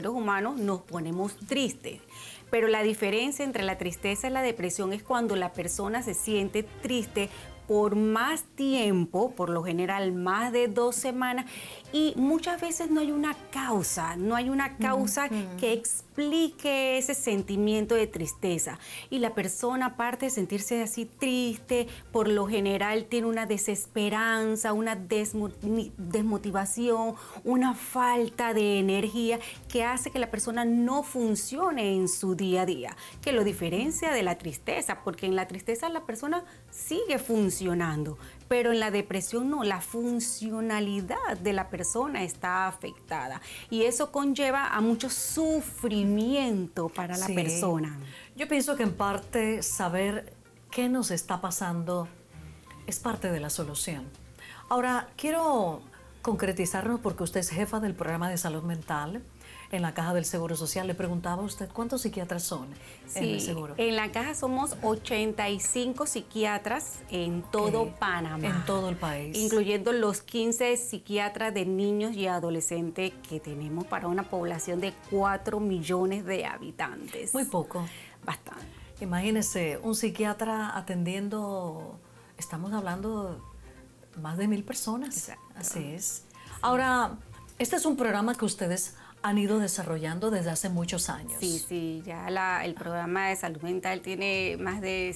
seres humanos nos ponemos tristes. Pero la diferencia entre la tristeza y la depresión es cuando la persona se siente triste por más tiempo, por lo general más de 2 semanas, y muchas veces no hay una causa que explique ese sentimiento de tristeza. Y la persona, aparte de sentirse así triste, por lo general tiene una desesperanza, una desmotivación, una falta de energía que hace que la persona no funcione en su día a día, que lo diferencia de la tristeza, porque en la tristeza la persona sigue funcionando, pero en la depresión no, la funcionalidad de la persona está afectada y eso conlleva a mucho sufrimiento para la persona. Yo pienso que en parte saber qué nos está pasando es parte de la solución. Ahora, quiero concretizarnos porque usted es jefa del programa de salud mental en la Caja del Seguro Social. Le preguntaba a usted cuántos psiquiatras son en el seguro. En la Caja somos 85 psiquiatras en todo Panamá. En todo el país. Incluyendo los 15 psiquiatras de niños y adolescentes que tenemos para una población de 4 millones de habitantes. Muy poco. Bastante. Imagínese, un psiquiatra atendiendo, estamos hablando más de 1000 personas. Exacto. Así es. Ahora, este es un programa que ustedes han ido desarrollando desde hace muchos años. Sí, ya el programa de salud mental tiene más de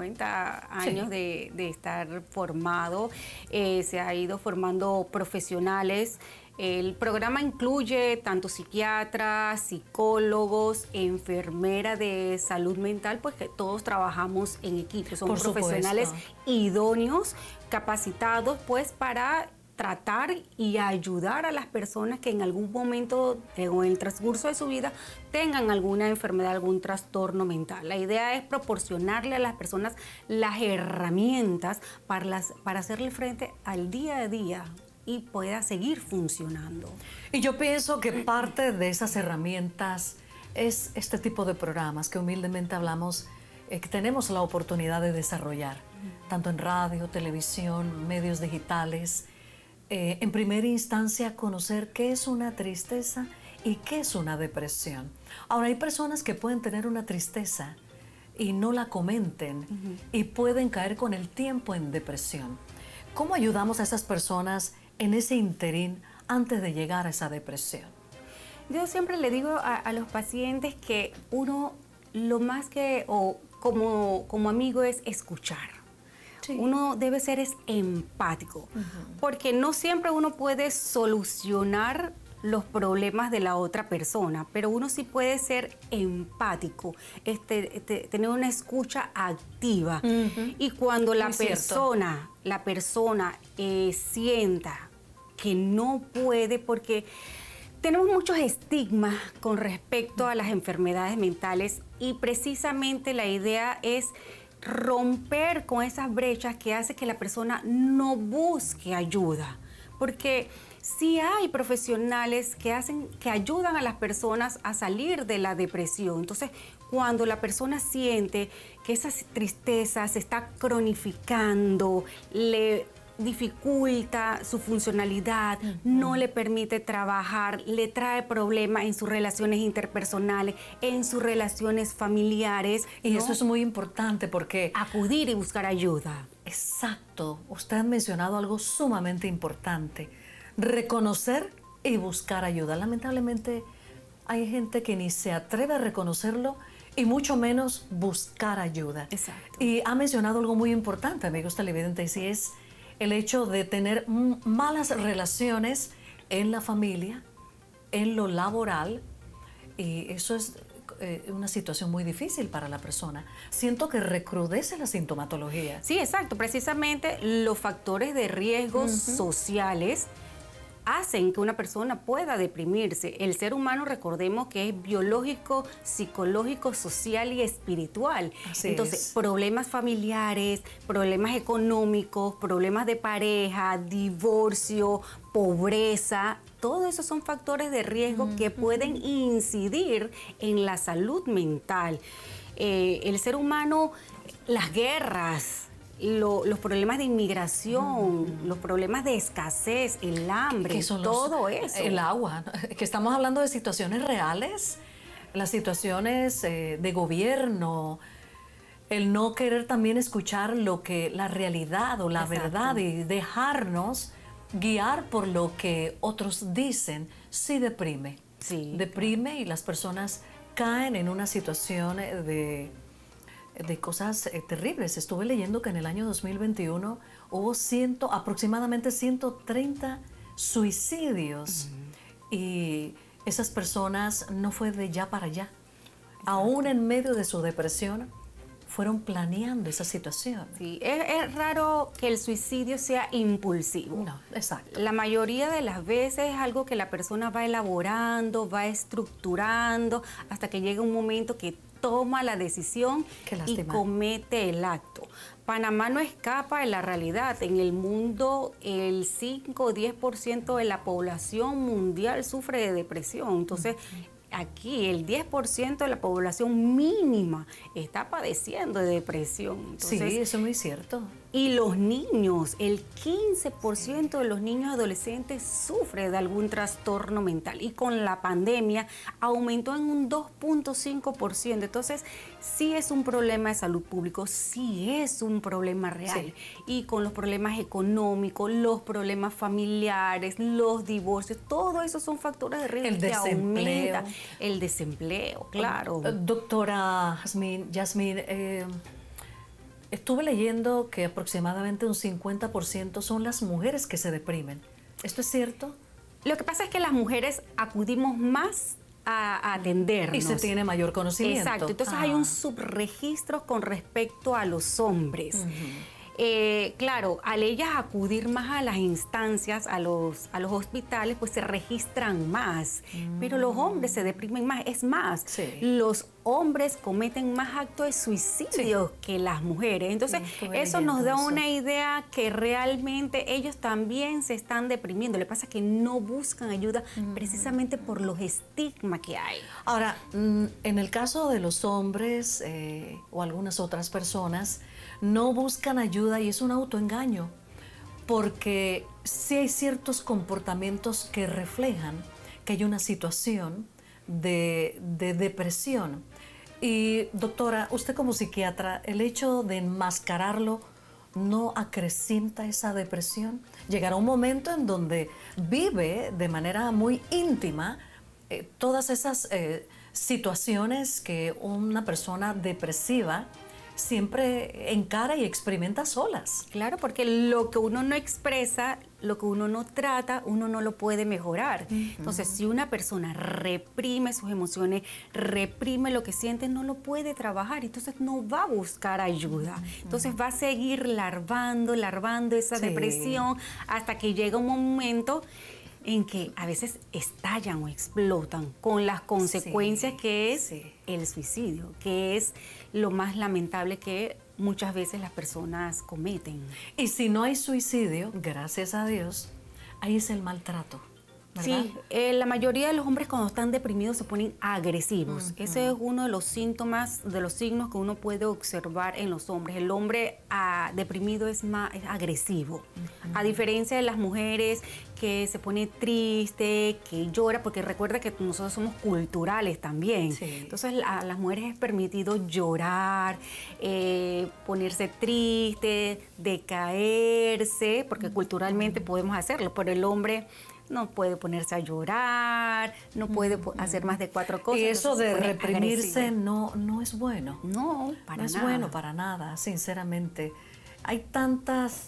50 años de estar formado. Se ha ido formando profesionales. El programa incluye tanto psiquiatras, psicólogos, enfermeras de salud mental, pues que todos trabajamos en equipo. Son profesionales idóneos, capacitados, pues para tratar y ayudar a las personas que en algún momento o en el transcurso de su vida tengan alguna enfermedad, algún trastorno mental. La idea es proporcionarle a las personas las herramientas para hacerle frente al día a día y pueda seguir funcionando. Y yo pienso que parte de esas herramientas es este tipo de programas que humildemente hablamos, que tenemos la oportunidad de desarrollar, tanto en radio, televisión, medios digitales. En primera instancia, conocer qué es una tristeza y qué es una depresión. Ahora, hay personas que pueden tener una tristeza y no la comenten y pueden caer con el tiempo en depresión. ¿Cómo ayudamos a esas personas en ese interín antes de llegar a esa depresión? Yo siempre le digo a los pacientes que uno, lo más que, o como amigo, es escuchar. Sí. Uno debe ser empático, porque no siempre uno puede solucionar los problemas de la otra persona, pero uno sí puede ser empático, tener una escucha activa. Y cuando la persona sienta que no puede, porque tenemos muchos estigmas con respecto a las enfermedades mentales y precisamente la idea es romper con esas brechas que hace que la persona no busque ayuda, porque sí hay profesionales que ayudan a las personas a salir de la depresión. Entonces, cuando la persona siente que esa tristeza se está cronificando, le dificulta su funcionalidad, no le permite trabajar, le trae problemas en sus relaciones interpersonales, en sus relaciones familiares. Y eso es muy importante porque acudir y buscar ayuda. Exacto. Usted ha mencionado algo sumamente importante. Reconocer y buscar ayuda. Lamentablemente hay gente que ni se atreve a reconocerlo y mucho menos buscar ayuda. Exacto. Y ha mencionado algo muy importante, amigos televidentes, y es el hecho de tener malas relaciones en la familia, en lo laboral, y eso es una situación muy difícil para la persona. Siento que recrudece la sintomatología. Sí, exacto. Precisamente los factores de riesgo sociales hacen que una persona pueda deprimirse. El ser humano, recordemos que es biológico, psicológico, social y espiritual. Entonces, problemas familiares, problemas económicos, problemas de pareja, divorcio, pobreza, todo eso son factores de riesgo que pueden incidir en la salud mental. El ser humano, las guerras, los problemas de inmigración, los problemas de escasez, el hambre, todo eso. El agua, que estamos hablando de situaciones reales, las situaciones de gobierno, el no querer también escuchar lo que la realidad o la verdad y dejarnos guiar por lo que otros dicen, sí deprime. Sí, deprime y las personas caen en una situación de cosas terribles. Estuve leyendo que en el año 2021 hubo aproximadamente 130 suicidios y esas personas no fue de ya para allá. Aún en medio de su depresión, fueron planeando esa situación. Sí, es raro que el suicidio sea impulsivo. No, exacto. La mayoría de las veces es algo que la persona va elaborando, va estructurando, hasta que llega un momento que toma la decisión y comete el acto. Panamá no escapa de la realidad. En el mundo, el 5 o 10% de la población mundial sufre de depresión. Entonces, aquí el 10% de la población mínima está padeciendo de depresión. Entonces, sí, eso es muy cierto. Y los niños, el 15% de los niños adolescentes sufre de algún trastorno mental. Y con la pandemia aumentó en un 2.5%. Entonces, sí es un problema de salud pública, sí es un problema real. Sí. Y con los problemas económicos, los problemas familiares, los divorcios, todo eso son factores de riesgo que aumentan. El desempleo, claro. Doctora Yasmín, estuve leyendo que aproximadamente un 50% son las mujeres que se deprimen. ¿Esto es cierto? Lo que pasa es que las mujeres acudimos más a atendernos. Y se tiene mayor conocimiento. Exacto. Entonces hay un subregistro con respecto a los hombres. Claro, al ellas acudir más a las instancias, a los hospitales, pues se registran más. Pero los hombres se deprimen más. Es más, los hombres cometen más actos de suicidio que las mujeres. Entonces, eso nos da una idea que realmente ellos también se están deprimiendo. Lo que pasa es que no buscan ayuda precisamente por los estigmas que hay. Ahora, en el caso de los hombres o algunas otras personas, no buscan ayuda y es un autoengaño, porque sí hay ciertos comportamientos que reflejan que hay una situación de depresión. Y doctora, usted como psiquiatra, ¿el hecho de enmascararlo no acrecienta esa depresión? Llegará un momento en donde vive de manera muy íntima todas esas situaciones que una persona depresiva siempre encara y experimenta solas. Claro, porque lo que uno no expresa, lo que uno no trata, uno no lo puede mejorar. Entonces, si una persona reprime sus emociones, reprime lo que siente, no lo puede trabajar. Entonces, no va a buscar ayuda. Entonces, va a seguir larvando esa depresión hasta que llega un momento en que a veces estallan o explotan con las consecuencias que es el suicidio, que es lo más lamentable que muchas veces las personas cometen. Y si no hay suicidio, gracias a Dios, ahí es el maltrato, ¿verdad? Sí, la mayoría de los hombres cuando están deprimidos se ponen agresivos. Ese es uno de los síntomas, de los signos que uno puede observar en los hombres. El hombre deprimido es agresivo, a diferencia de las mujeres que se pone triste, que llora, porque recuerda que nosotros somos culturales también. Sí. Entonces a las mujeres es permitido llorar, ponerse triste, decaerse, porque culturalmente podemos hacerlo, pero el hombre no puede ponerse a llorar, no puede hacer más de 4 cosas. Y eso de reprimirse no es bueno. No, para nada. No es bueno para nada, sinceramente. Hay tantas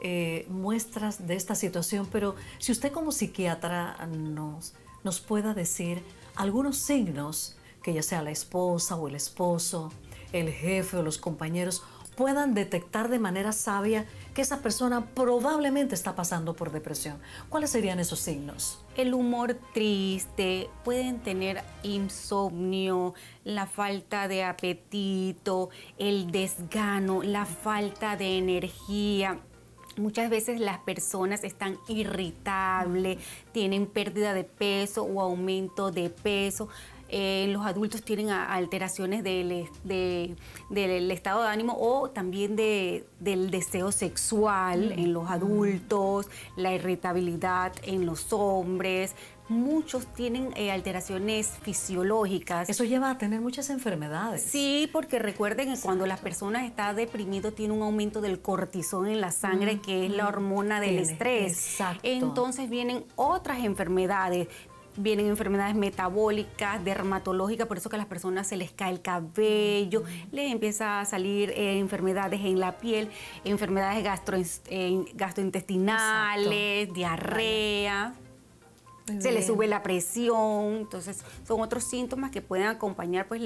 muestras de esta situación, pero si usted como psiquiatra nos pueda decir algunos signos que ya sea la esposa o el esposo, el jefe o los compañeros puedan detectar de manera sabia que esa persona probablemente está pasando por depresión. ¿Cuáles serían esos signos? El humor triste, pueden tener insomnio, la falta de apetito, el desgano, la falta de energía. Muchas veces las personas están irritables, tienen pérdida de peso o aumento de peso. los adultos tienen alteraciones del estado de ánimo o también del deseo sexual en los adultos, la irritabilidad en los hombres. Muchos tienen alteraciones fisiológicas. Eso lleva a tener muchas enfermedades. Sí, porque recuerden que cuando la persona está deprimido tiene un aumento del cortisol en la sangre, que es la hormona del estrés. Exacto. Entonces vienen otras enfermedades. Vienen enfermedades metabólicas, dermatológicas, por eso que a las personas se les cae el cabello, les empieza a salir enfermedades en la piel, enfermedades gastrointestinales, diarrea. Se le sube la presión, entonces son otros síntomas que pueden acompañar pues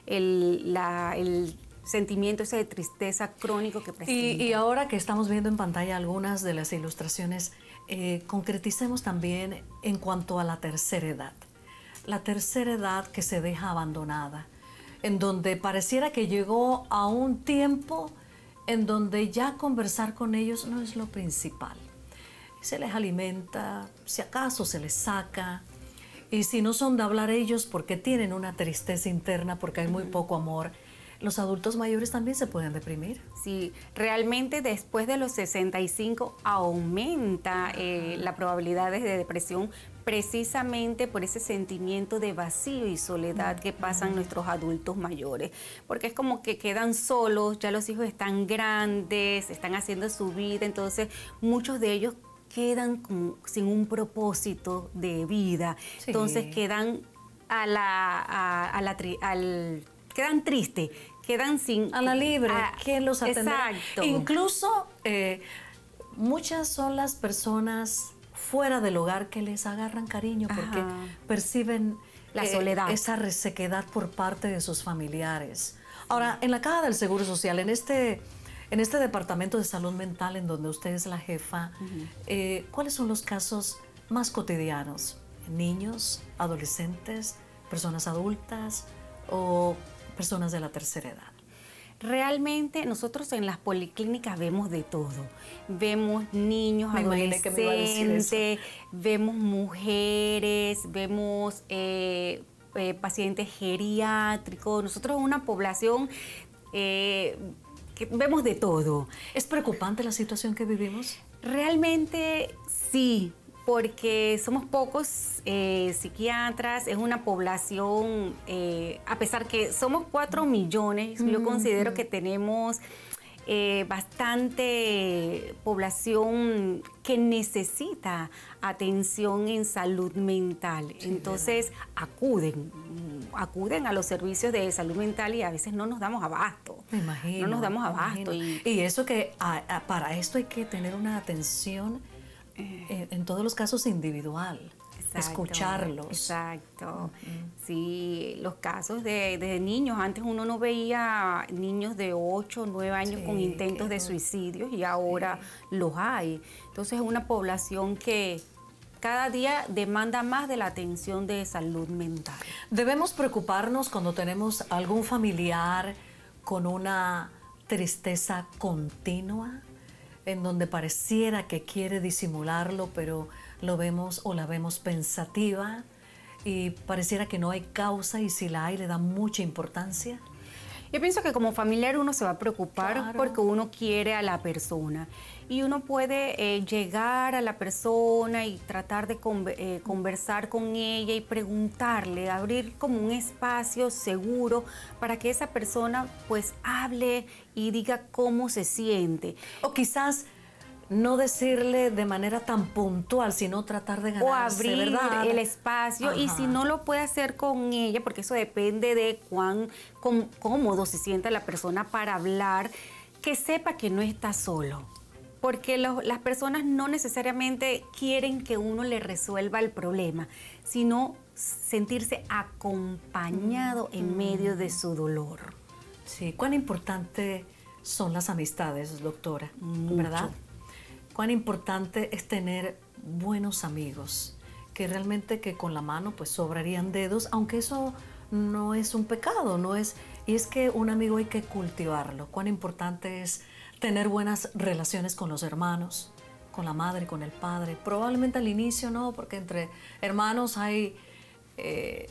el sentimiento ese de tristeza crónico que presenta. Y ahora que estamos viendo en pantalla algunas de las ilustraciones, concreticemos también en cuanto a la tercera edad. La tercera edad que se deja abandonada, en donde pareciera que llegó a un tiempo en donde ya conversar con ellos no es lo principal. Se les alimenta, si acaso se les saca, y si no son de hablar ellos porque tienen una tristeza interna, porque hay muy poco amor, los adultos mayores también se pueden deprimir. Sí, realmente después de los 65 aumenta la probabilidad de depresión precisamente por ese sentimiento de vacío y soledad que pasan nuestros adultos mayores, porque es como que quedan solos, ya los hijos están grandes, están haciendo su vida, entonces muchos de ellos quedan sin un propósito de vida, sí. Entonces quedan quedan tristes, quedan sin... A la libre, ¿quién los atenderá? Exacto. Incluso muchas son las personas fuera del hogar que les agarran cariño porque perciben la soledad, esa resequedad por parte de sus familiares. Ahora, en la Caja del Seguro Social, en este departamento de salud mental en donde usted es la jefa, ¿cuáles son los casos más cotidianos? ¿Niños, adolescentes, personas adultas o personas de la tercera edad? Realmente nosotros en las policlínicas vemos de todo. Vemos niños, adolescentes, vemos mujeres, vemos pacientes geriátricos. Nosotros una población... vemos de todo. ¿Es preocupante la situación que vivimos? Realmente sí, porque somos pocos psiquiatras, es una población, a pesar que somos 4 millones, yo considero que tenemos bastante población que necesita atención en salud mental. Sí, entonces acuden a los servicios de salud mental y a veces no nos damos abasto. Me imagino. No nos damos abasto. Y eso que para esto hay que tener una atención en todos los casos individual. Exacto, escucharlos. Exacto. Sí, los casos de niños. Antes uno no veía niños de 8 o 9 años con intentos de suicidio y ahora los hay. Entonces es una población que cada día demanda más de la atención de salud mental. Debemos preocuparnos cuando tenemos algún familiar con una tristeza continua, en donde pareciera que quiere disimularlo, pero lo vemos o la vemos pensativa y pareciera que no hay causa, y si la hay le da mucha importancia. Yo pienso que como familiar uno se va a preocupar porque uno quiere a la persona y uno puede llegar a la persona y tratar de conversar con ella y preguntarle, abrir como un espacio seguro para que esa persona pues hable y diga cómo se siente. O quizás no decirle de manera tan puntual, sino tratar de ganarse, o abrir, ¿verdad?, el espacio. Y si no lo puede hacer con ella, porque eso depende de cuán cómodo se sienta la persona para hablar, que sepa que no está solo. Porque las personas no necesariamente quieren que uno le resuelva el problema, sino sentirse acompañado en medio de su dolor. Sí, cuán importante son las amistades, doctora, ¿verdad? Mucho. Cuán importante es tener buenos amigos, que realmente que con la mano pues sobrarían dedos, aunque eso no es un pecado, no es, y es que un amigo hay que cultivarlo. Cuán importante es tener buenas relaciones con los hermanos, con la madre, con el padre. Probablemente al inicio no, porque entre hermanos hay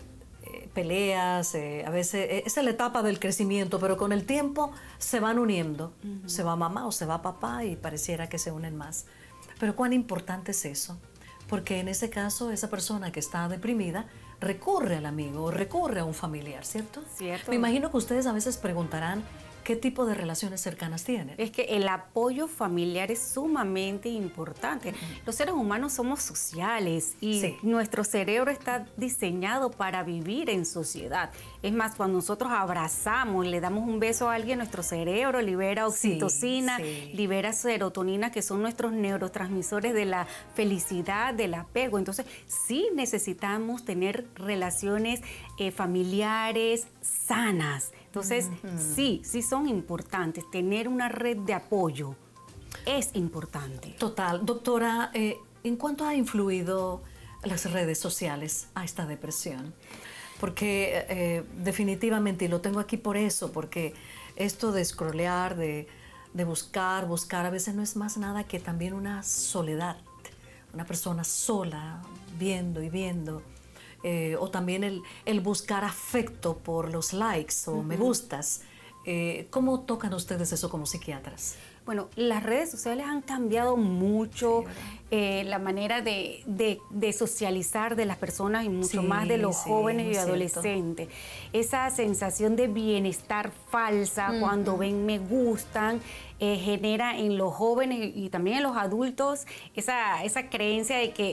peleas, a veces esa es la etapa del crecimiento, pero con el tiempo se van uniendo. Se va mamá o se va papá y pareciera que se unen más. Pero cuán importante es eso, porque en ese caso esa persona que está deprimida recurre al amigo o recurre a un familiar, ¿cierto? Cierto. Me imagino que ustedes a veces preguntarán qué tipo de relaciones cercanas tienen. Es que el apoyo familiar es sumamente importante. Los seres humanos somos sociales y Sí. nuestro cerebro está diseñado para vivir en sociedad. Es más, cuando nosotros abrazamos, le damos un beso a alguien, nuestro cerebro libera oxitocina, sí. libera serotonina, que son nuestros neurotransmisores de la felicidad, del apego. Entonces, sí necesitamos tener relaciones familiares sanas. Entonces, sí son importantes. Tener una red de apoyo es importante. Total. Doctora, ¿en cuánto ha influido las redes sociales a esta depresión? Porque definitivamente, y lo tengo aquí por eso, porque esto de scrollear, de buscar, a veces no es más nada que también una soledad, una persona sola, viendo y viendo. O también el buscar afecto por los likes o me gustas. ¿Cómo tocan ustedes eso como psiquiatras? Bueno, las redes sociales han cambiado mucho la manera de socializar de las personas y mucho más de los jóvenes y adolescentes. Esa sensación de bienestar falsa cuando ven me gustan genera en los jóvenes y también en los adultos esa creencia de que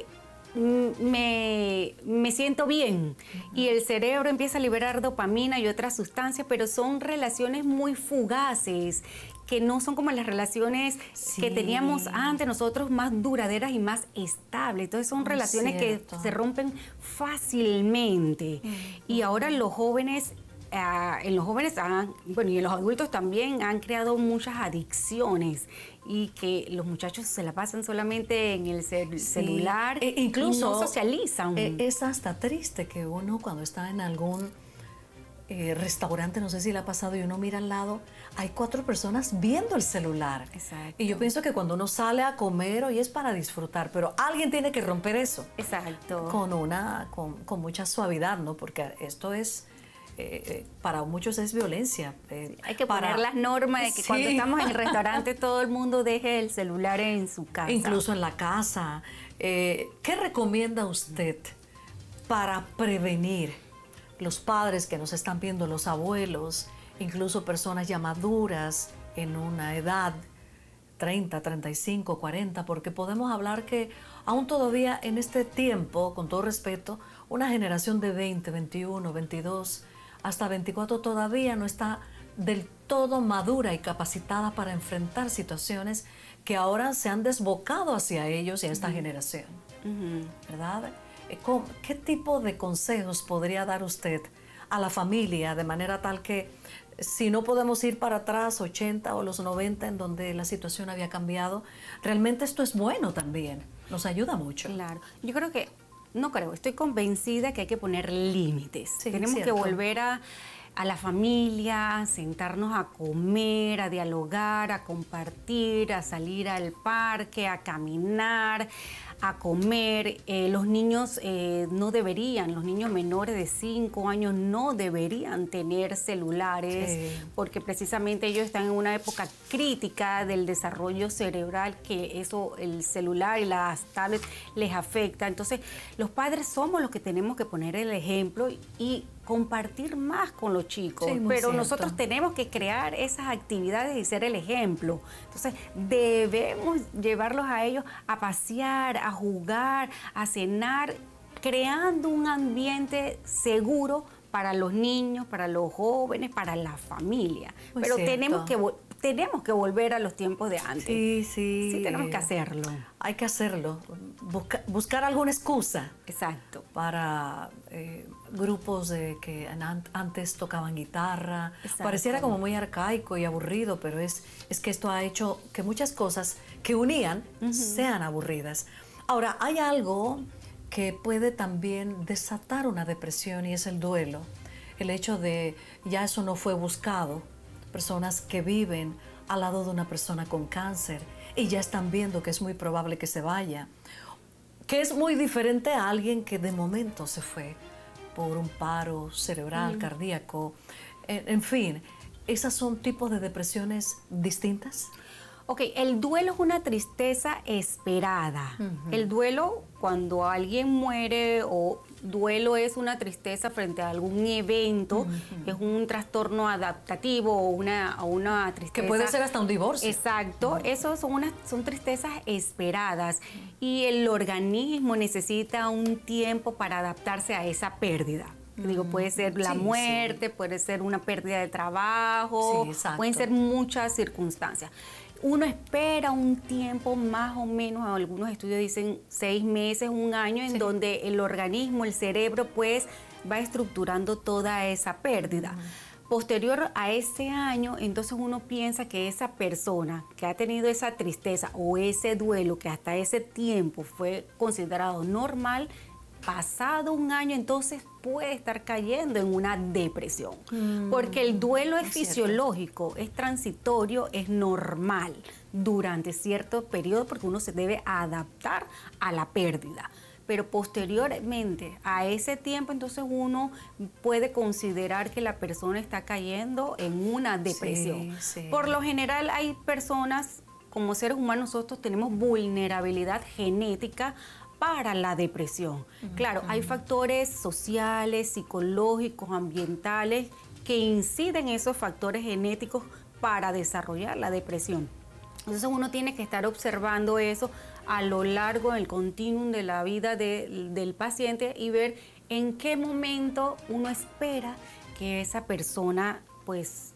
me siento bien y el cerebro empieza a liberar dopamina y otras sustancias, pero son relaciones muy fugaces que no son como las relaciones que teníamos antes nosotros, más duraderas y más estables. Entonces son relaciones que se rompen fácilmente. Y ahora los jóvenes y en los adultos también han creado muchas adicciones y que los muchachos se la pasan solamente en el celular incluso y no socializan. Es hasta triste que uno cuando está en algún restaurante, no sé si le ha pasado, y uno mira al lado, hay 4 personas viendo el celular. Exacto. Y yo pienso que cuando uno sale a comer hoy es para disfrutar, pero alguien tiene que romper eso. Exacto. Con mucha suavidad, ¿no? Porque esto es... para muchos es violencia. Hay que poner las normas de que cuando estamos en el restaurante todo el mundo deje el celular en su casa. Incluso en la casa. ¿Qué recomienda usted para prevenir los padres que nos están viendo, los abuelos, incluso personas ya maduras en una edad 30, 35, 40, porque podemos hablar que aún todavía en este tiempo, con todo respeto, una generación de 20, 21, 22, hasta 24 todavía no está del todo madura y capacitada para enfrentar situaciones que ahora se han desbocado hacia ellos y a esta generación, ¿verdad? ¿Qué tipo de consejos podría dar usted a la familia de manera tal que si no podemos ir para atrás, 80 o los 90, en donde la situación había cambiado, realmente esto es bueno también, nos ayuda mucho? Claro, yo creo que, estoy convencida que hay que poner límites. Sí, tenemos que volver a la familia, sentarnos a comer, a dialogar, a compartir, a salir al parque, a caminar, a comer. Los niños los niños menores de 5 años no deberían tener celulares porque precisamente ellos están en una época crítica del desarrollo cerebral que el celular y las tablets les afecta. Entonces, los padres somos los que tenemos que poner el ejemplo y compartir más con los chicos, pero nosotros tenemos que crear esas actividades y ser el ejemplo. Entonces, debemos llevarlos a ellos a pasear, a jugar, a cenar, creando un ambiente seguro para los niños, para los jóvenes, para la familia. Pero tenemos que volver a los tiempos de antes. Sí, tenemos que hacerlo. Hay que hacerlo. Buscar alguna excusa. Exacto. Para grupos que antes tocaban guitarra. Exacto. Pareciera como muy arcaico y aburrido, pero es que esto ha hecho que muchas cosas que unían sean aburridas. Ahora, hay algo que puede también desatar una depresión y es el duelo. El hecho de ya eso no fue buscado. Personas que viven al lado de una persona con cáncer y ya están viendo que es muy probable que se vaya, que es muy diferente a alguien que de momento se fue, por un paro cerebral, cardíaco, en fin, ¿esas son tipos de depresiones distintas? Ok, el duelo es una tristeza esperada. El duelo, cuando alguien muere, o duelo es una tristeza frente a algún evento, es un trastorno adaptativo o una tristeza. Que puede ser hasta un divorcio. Exacto, esos son tristezas esperadas y el organismo necesita un tiempo para adaptarse a esa pérdida. Digo, puede ser la muerte, puede ser una pérdida de trabajo, pueden ser muchas circunstancias. Uno espera un tiempo más o menos, algunos estudios dicen 6 meses, 1 año, en donde el organismo, el cerebro, pues va estructurando toda esa pérdida. Posterior a ese año, entonces uno piensa que esa persona que ha tenido esa tristeza o ese duelo que hasta ese tiempo fue considerado normal, pasado 1 año, entonces puede estar cayendo en una depresión. Porque el duelo es fisiológico, es transitorio, es normal durante cierto periodo porque uno se debe adaptar a la pérdida. Pero posteriormente a ese tiempo, entonces uno puede considerar que la persona está cayendo en una depresión. Por lo general hay personas, como seres humanos nosotros tenemos vulnerabilidad genética para la depresión. Claro, hay factores sociales, psicológicos, ambientales que inciden esos factores genéticos para desarrollar la depresión. Entonces uno tiene que estar observando eso a lo largo del continuum de la vida del paciente y ver en qué momento uno espera que esa persona pues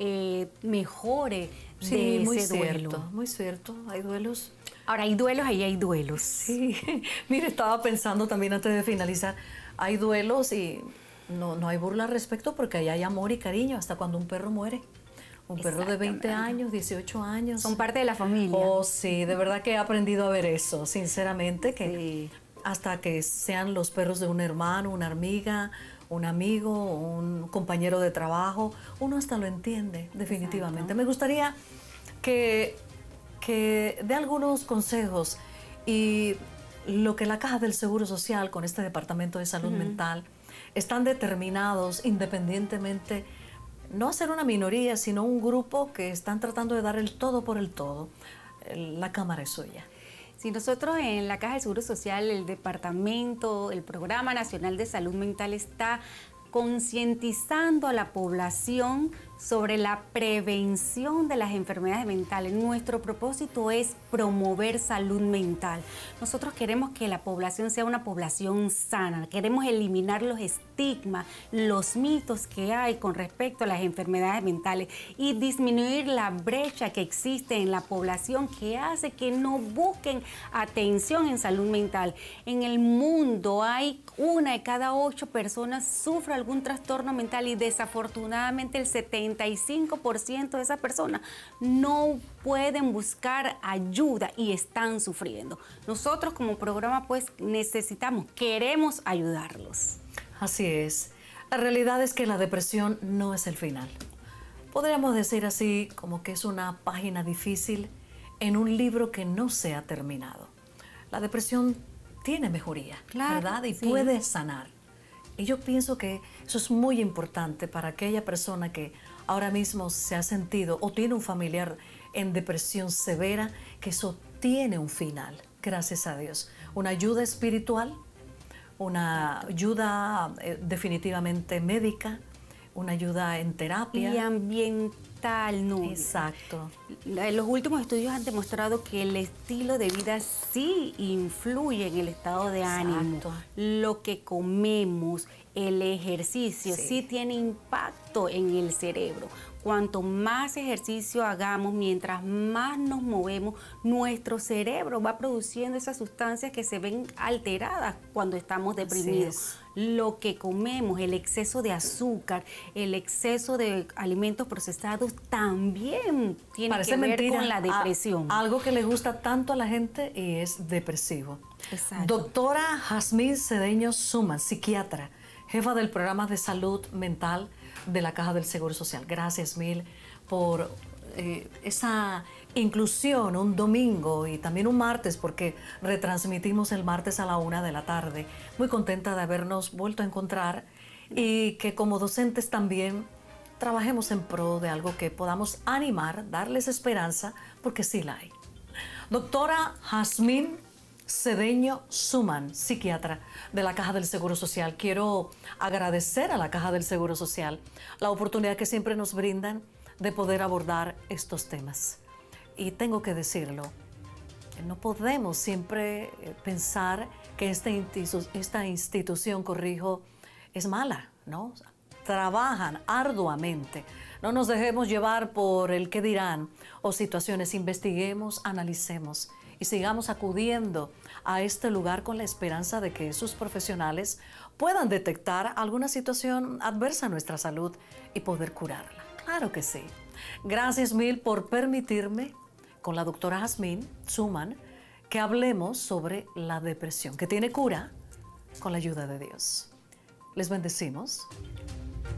mejore de ese duelo. Muy cierto, hay duelos. Ahora, hay duelos y hay duelos. Sí, mire, estaba pensando también antes de finalizar, hay duelos y no hay burla al respecto porque ahí hay amor y cariño hasta cuando un perro muere. Un perro de 20 años, 18 años. Son parte de la familia. Oh, sí, de verdad que he aprendido a ver eso, sinceramente, que hasta que sean los perros de un hermano, una amiga, un amigo, un compañero de trabajo, uno hasta lo entiende, definitivamente. Exacto. Me gustaría que dé algunos consejos y lo que la Caja del Seguro Social con este Departamento de Salud Mental están determinados independientemente, no a ser una minoría, sino un grupo que están tratando de dar el todo por el todo. La cámara es suya. Si nosotros en la Caja del Seguro Social, el departamento, el Programa Nacional de Salud Mental está concientizando a la población sobre la prevención de las enfermedades mentales. Nuestro propósito es promover salud mental. Nosotros queremos que la población sea una población sana, queremos eliminar los estigmas, los mitos que hay con respecto a las enfermedades mentales y disminuir la brecha que existe en la población que hace que no busquen atención en salud mental. En el mundo hay 1 de cada 8 personas sufre algún trastorno mental y desafortunadamente el 75% de esas personas no pueden buscar ayuda y están sufriendo. Nosotros como programa pues queremos ayudarlos. Así es. La realidad es que la depresión no es el final. Podríamos decir así como que es una página difícil en un libro que no se ha terminado. La depresión tiene mejoría, ¿verdad? Y puede sanar. Y yo pienso que eso es muy importante para aquella persona que ahora mismo se ha sentido o tiene un familiar en depresión severa, que eso tiene un final, gracias a Dios. Una ayuda espiritual, una ayuda definitivamente médica, una ayuda en terapia. Y ambiental, ¿no? Exacto. Los últimos estudios han demostrado que el estilo de vida sí influye en el estado de ánimo. Lo que comemos, el ejercicio, sí tiene impacto en el cerebro. Cuanto más ejercicio hagamos, mientras más nos movemos, nuestro cerebro va produciendo esas sustancias que se ven alteradas cuando estamos deprimidos. Lo que comemos, el exceso de azúcar, el exceso de alimentos procesados también tiene que ver con la depresión. Algo que le gusta tanto a la gente y es depresivo. Exacto. Doctora Jazmín Cedeño Suman, psiquiatra, jefa del programa de salud mental de la Caja del Seguro Social. Gracias mil por esa inclusión un domingo y también un martes, porque retransmitimos el martes a la 1 de la tarde. Muy contenta de habernos vuelto a encontrar y que como docentes también trabajemos en pro de algo que podamos animar, darles esperanza, porque sí la hay. Doctora Jazmín Cedeño Suman, psiquiatra de la Caja del Seguro Social. Quiero agradecer a la Caja del Seguro Social la oportunidad que siempre nos brindan de poder abordar estos temas. Y tengo que decirlo, no podemos siempre pensar que esta institución, corrijo, es mala, ¿no? Trabajan arduamente. No nos dejemos llevar por el qué dirán o situaciones. Investiguemos, analicemos y sigamos acudiendo a este lugar con la esperanza de que sus profesionales puedan detectar alguna situación adversa a nuestra salud y poder curarla. Claro que sí. Gracias mil por permitirme, con la doctora Jazmín Suman, que hablemos sobre la depresión, que tiene cura con la ayuda de Dios. Les bendecimos